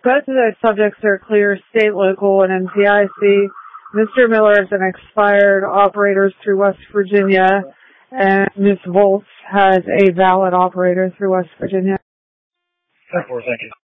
Both of those subjects are clear state, local, and NCIC. Mr. Miller is an expired operator through West Virginia, and Ms. Volz has a valid operator through West Virginia. 10-4, thank you.